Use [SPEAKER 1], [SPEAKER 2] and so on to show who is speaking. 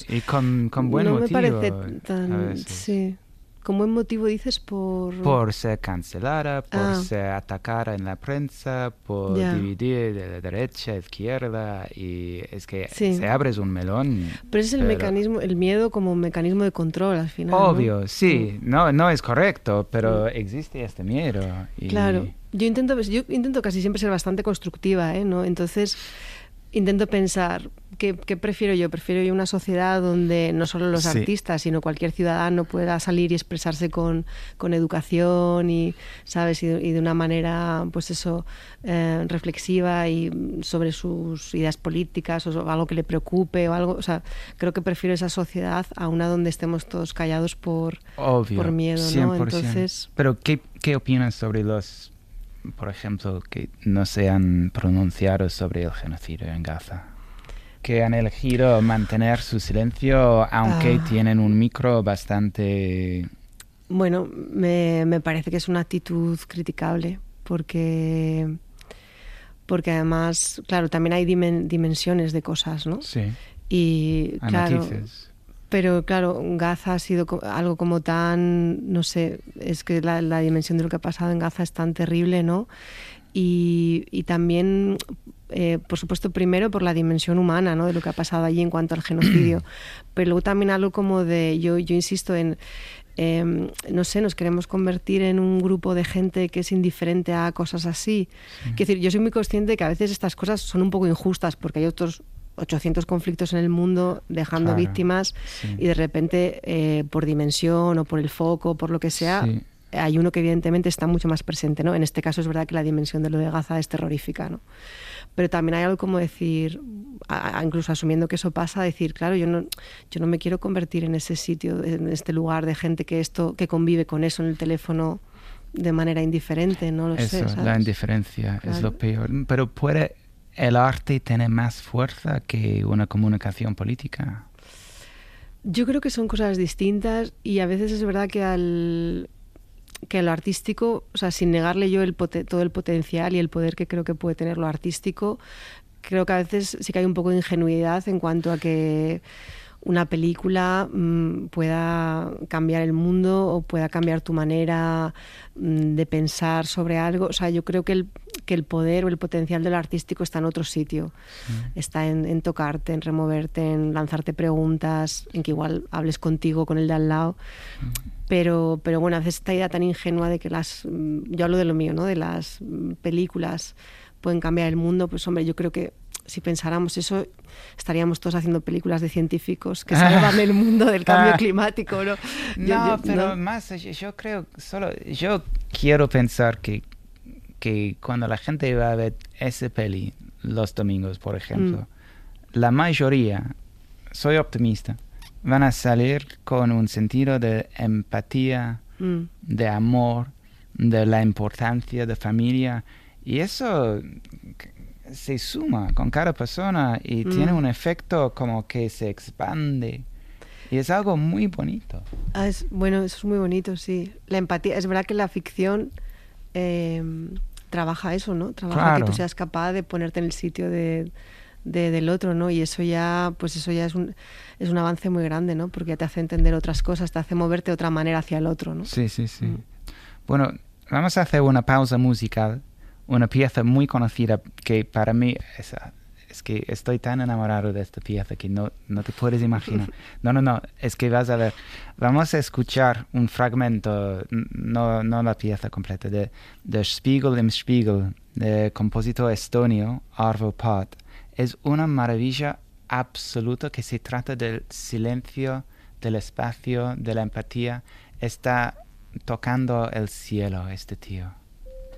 [SPEAKER 1] Y con buen
[SPEAKER 2] no
[SPEAKER 1] motivo.
[SPEAKER 2] me parece
[SPEAKER 1] A
[SPEAKER 2] tan...
[SPEAKER 1] veces.
[SPEAKER 2] Sí. ¿Con buen motivo dices
[SPEAKER 1] Por ser cancelada, por
[SPEAKER 2] Ah,
[SPEAKER 1] ser atacada en la prensa, por
[SPEAKER 2] ya.
[SPEAKER 1] dividir de la derecha a izquierda, y es que
[SPEAKER 2] Sí.
[SPEAKER 1] se abre un melón,
[SPEAKER 2] Pero ese es el
[SPEAKER 1] pero
[SPEAKER 2] mecanismo, el miedo como un mecanismo de control al final, ¿no?
[SPEAKER 1] obvio, sí, no es correcto,
[SPEAKER 2] Mm.
[SPEAKER 1] pero existe este miedo
[SPEAKER 2] Claro.
[SPEAKER 1] y
[SPEAKER 2] Yo intento casi siempre ser bastante constructiva, ¿no? Entonces, intento pensar, ¿qué prefiero yo? Prefiero yo una sociedad donde no solo los
[SPEAKER 1] sí,
[SPEAKER 2] artistas, sino cualquier ciudadano pueda salir y expresarse con educación y, ¿sabes? Y de una manera, pues eso, reflexiva y sobre sus ideas políticas o algo que le preocupe o algo. O sea, creo que prefiero esa sociedad a una donde estemos todos callados por
[SPEAKER 1] obvio,
[SPEAKER 2] miedo, ¿no?
[SPEAKER 1] 100%.
[SPEAKER 2] Entonces,
[SPEAKER 1] Pero ¿qué opinas sobre los, por ejemplo, que no se han pronunciado sobre el genocidio en Gaza? Que han elegido mantener su silencio, aunque
[SPEAKER 2] ah,
[SPEAKER 1] tienen un micro bastante...
[SPEAKER 2] bueno, me parece que es una actitud criticable porque además, claro, también hay dimensiones de cosas, ¿no?
[SPEAKER 1] Sí,
[SPEAKER 2] Y
[SPEAKER 1] hay
[SPEAKER 2] claro,
[SPEAKER 1] matices.
[SPEAKER 2] pero claro, Gaza ha sido algo como tan, no sé, es que la dimensión de lo que ha pasado en Gaza es tan terrible, ¿no? Y también, por supuesto, primero por la dimensión humana, ¿no? De lo que ha pasado allí en cuanto al genocidio, pero luego también algo como de, yo insisto en, no sé, nos queremos convertir en un grupo de gente que es indiferente a cosas así.
[SPEAKER 1] Sí,
[SPEAKER 2] Quiero decir, yo soy muy consciente de que a veces estas cosas son un poco injustas porque hay otros 800 conflictos en el mundo dejando
[SPEAKER 1] claro,
[SPEAKER 2] víctimas
[SPEAKER 1] sí,
[SPEAKER 2] y de repente por dimensión o por el foco, por lo que sea,
[SPEAKER 1] sí,
[SPEAKER 2] hay uno que evidentemente está mucho más presente, ¿no? En este caso es verdad que la dimensión de lo de Gaza es terrorífica, ¿no? Pero también hay algo como decir, incluso asumiendo que eso pasa, decir, claro, yo no me quiero convertir en ese sitio, en este lugar de gente que convive con eso en el teléfono de manera indiferente, no lo sé,
[SPEAKER 1] eso, la
[SPEAKER 2] ¿sabes?
[SPEAKER 1] indiferencia es lo
[SPEAKER 2] Claro.
[SPEAKER 1] peor. Pero ¿puede el arte tener más fuerza que una comunicación política?
[SPEAKER 2] Yo creo que son cosas distintas y a veces es verdad que a lo artístico, o sea, sin negarle yo todo el potencial y el poder que creo que puede tener lo artístico, creo que a veces sí que hay un poco de ingenuidad en cuanto a que una película pueda cambiar el mundo o pueda cambiar tu manera de pensar sobre algo. O sea, yo creo que el poder o el potencial de lo artístico está en otro sitio.
[SPEAKER 1] Sí,
[SPEAKER 2] Está en tocarte, en removerte, en lanzarte preguntas, en que igual hables contigo, con el de al lado.
[SPEAKER 1] sí.
[SPEAKER 2] Pero bueno, a veces esta idea tan ingenua de que yo hablo de lo mío, ¿no? De las películas pueden cambiar el mundo, pues hombre, yo creo que si pensáramos eso, estaríamos todos haciendo películas de científicos que salvan el mundo del cambio climático, ¿no?
[SPEAKER 1] No, pero
[SPEAKER 2] ¿no?
[SPEAKER 1] más, yo creo, yo quiero pensar que cuando la gente va a ver ese peli los domingos, por ejemplo, la mayoría, soy optimista, van a salir con un sentido de empatía, de amor, de la importancia de familia, y eso se suma con cada persona y tiene un efecto como que se expande. Y es algo muy bonito.
[SPEAKER 2] Bueno, eso es muy bonito, sí. La empatía, es verdad que la ficción trabaja eso, ¿no? Trabaja que tú
[SPEAKER 1] Claro,
[SPEAKER 2] seas capaz de ponerte en el sitio del otro, ¿no? Y eso ya, pues eso ya es un avance muy grande, ¿no? Porque ya te hace entender otras cosas, te hace moverte de otra manera hacia el otro, ¿no?
[SPEAKER 1] sí, sí, sí. Bueno, vamos a hacer una pausa musical, una pieza muy conocida que para mí es que estoy tan enamorado de esta pieza que no te puedes imaginar. No, es que vas a ver, vamos a escuchar un fragmento, no la pieza completa, de Spiegel im Spiegel, de compositor estonio Arvo Pärt. Es una maravilla absoluta que se trata del silencio, del espacio, de la empatía. Está tocando el cielo este tío.